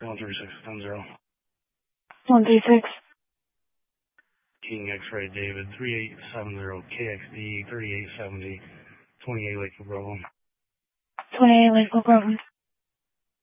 13610. 136. King X-Ray David 3870 KXD 3870 28 Lakeville Bravo. 28 Lakeville Bravo.